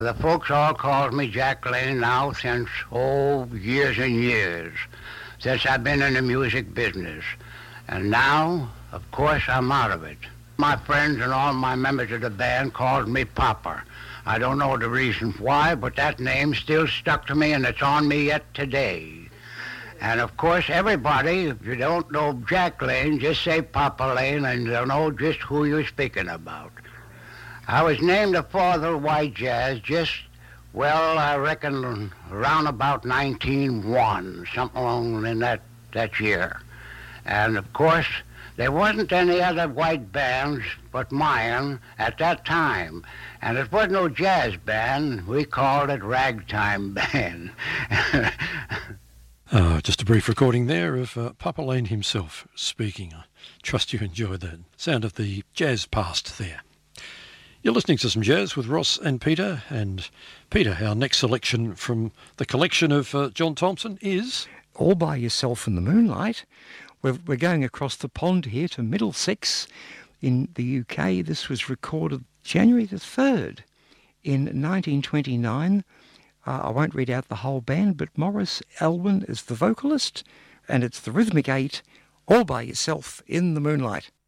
The folks all call me Jack Lane now since, years and years, since I've been in the music business. And now, of course, I'm out of it. My friends and all my members of the band called me Papa. I don't know the reason why, but that name still stuck to me and it's on me yet today. And of course, everybody, if you don't know Jack Lane, just say Papa Lane and they'll know just who you're speaking about. I was named the father of white jazz I reckon around about 1901, something along in that year. And of course, there wasn't any other white bands but mine at that time. And it wasn't no jazz band, we called it ragtime band. Just a brief recording there of Papa Lane himself speaking. I trust you enjoyed that sound of the jazz past there. You're listening to some jazz with Ross and Peter. And Peter, our next selection from the collection of John Thompson is... All By Yourself in the Moonlight. We're going across the pond here to Middlesex in the UK. This was recorded January the 3rd in 1929. I won't read out the whole band, but Morris Elwyn is the vocalist, and it's the Rhythmic 8, All By Yourself in the Moonlight.